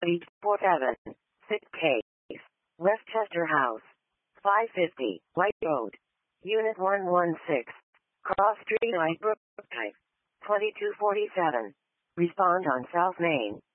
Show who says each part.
Speaker 1: 847. Sick case. Westchester House. 550. White Road. Unit 116. Cross Street, Lightbrook, type. 2247. Respond on South Main.